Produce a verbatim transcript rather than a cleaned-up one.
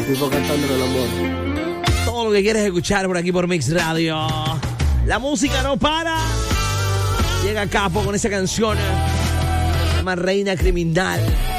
Pipo cantando el amor. Todo lo que quieres escuchar por aquí por Mix Radio. La música no para. Llega Capo con esa canción. Se llama Reina Criminal.